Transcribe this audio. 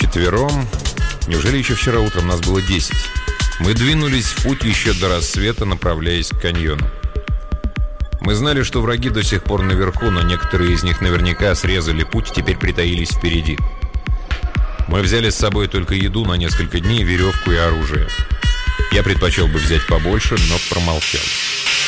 вчетвером. Неужели еще вчера утром нас было 10? Мы двинулись в путь еще до рассвета, направляясь к каньону. Мы знали, что враги до сих пор наверху, но некоторые из них наверняка срезали путь и теперь притаились впереди. Мы взяли с собой только еду на несколько дней, веревку и оружие. Я предпочел бы взять побольше, но промолчал.